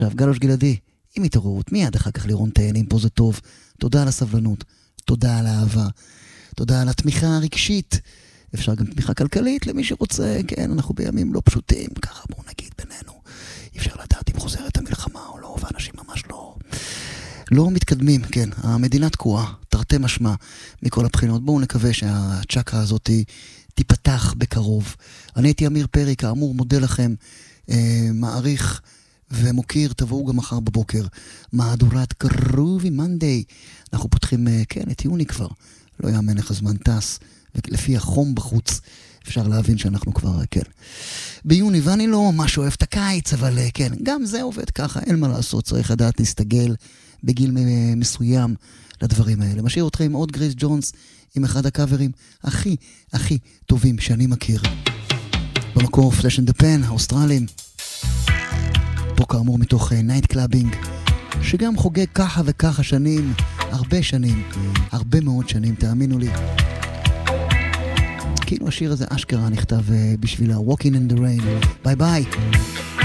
עכשיו, גלוש גלעדי, עם התעוררות, מיד אחר כך לירון תהנים, פה זה טוב. תודה על הסבלנות, תודה על האהבה, תודה על התמיכה הרגשית, אפשר גם תמיכה כלכלית למי שרוצה, כן, אנחנו בימים לא פשוטים, ככה בואו נגיד בינינו, אי אפשר לדעת אם חוזרת המלחמה או לא, ואנשים ממש לא מתקדמים, כן, המדינה תקועה, תרתי משמע מכל הבחינות, בואו נקווה שהצ'קרה הזאת תיפתח בקרוב. אני הייתי אמיר פרי, כאמור, מודה לכם, מעריך ומוקיר, תבואו גם מחר בבוקר, מהדורת גרובי מנדי, אנחנו פותחים, כן, את יוני כבר, לא יאמן איך הזמן טס, ולפי החום בחוץ, אפשר להבין שאנחנו כבר, כן, ביוני, ואני לא ממש אוהב את הקיץ, אבל כן, גם זה עובד ככה, אין מה לעשות, צריך לדעת להסתגל בגיל מסוים לדברים האלה. משאיר אתכם עם עוד גרייס ג'ונס, עם אחד הקאברים הכי טובים שאני מכיר. במקור פלאש אנד דה פן, האוסטרלים. פה כאמור מתוך נייט קלאבינג, שגם חוגג ככה וככה שנים, הרבה שנים, הרבה מאוד שנים, תאמינו לי. כאילו השיר הזה אשכרה נכתב בשבילה, Walking in the Rain. ביי ביי.